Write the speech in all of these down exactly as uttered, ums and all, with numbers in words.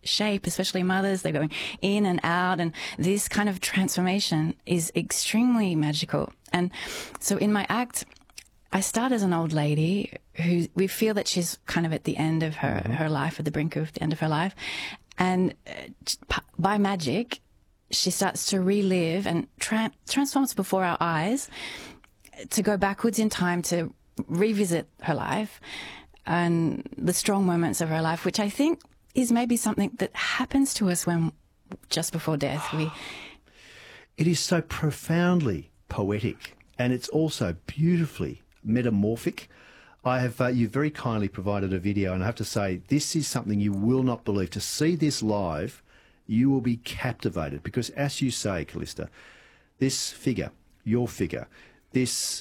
shape, especially mothers. They're going in and out, and this kind of transformation is extremely magical. And so in my act, I start as an old lady who we feel that she's kind of at the end of her, mm-hmm. her life, at the brink of the end of her life. And uh, by magic, she starts to relive and tra- transforms before our eyes to go backwards in time to revisit her life and the strong moments of her life, which I think is maybe something that happens to us when just before death. We. It is so profoundly poetic, and it's also beautifully metamorphic. I have uh, you very kindly provided a video, and I have to say this is something you will not believe. To see this live, you will be captivated because, as you say, Callista, this figure, your figure, this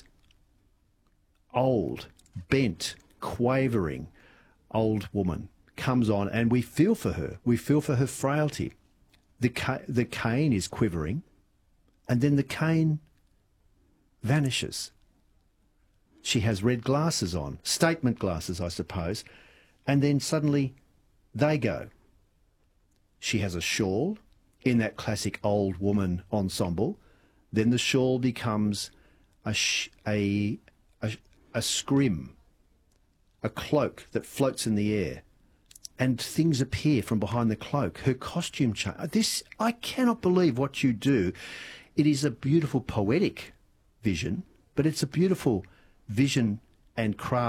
old, bent, quavering old woman comes on, and we feel for her. We feel for her frailty. The ca- the cane is quivering, and then the cane vanishes. She has red glasses on, statement glasses, I suppose, and then suddenly they go. She has a shawl in that classic old woman ensemble. Then the shawl becomes a sh- a, a a scrim, a cloak that floats in the air, and things appear from behind the cloak. Her costume change. This, I cannot believe what you do. It is a beautiful poetic vision, but it's a beautiful vision and craft